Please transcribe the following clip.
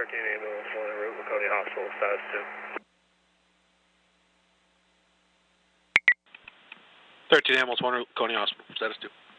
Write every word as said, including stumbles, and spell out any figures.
thirteen ambulance one en route, Laconia Hospital, status two. thirteen ambulance one, Laconia Hospital, status two.